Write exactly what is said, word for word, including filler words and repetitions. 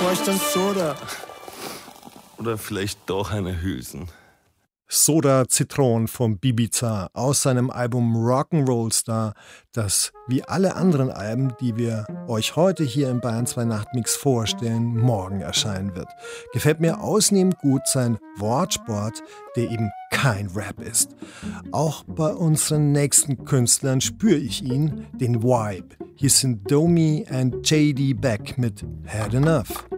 euch dann Soda. Oder vielleicht doch eine Hülsen. Soda Zitron von Bibiza aus seinem Album Rock'n'Roll Star, das wie alle anderen Alben, die wir euch heute hier im Bayern zwei Nachtmix vorstellen, morgen erscheinen wird. Gefällt mir ausnehmend gut sein Wortsport, der eben kein Rap ist. Auch bei unseren nächsten Künstlern spüre ich ihn, den Vibe. Hier sind Domi and J D Beck mit Had Enough.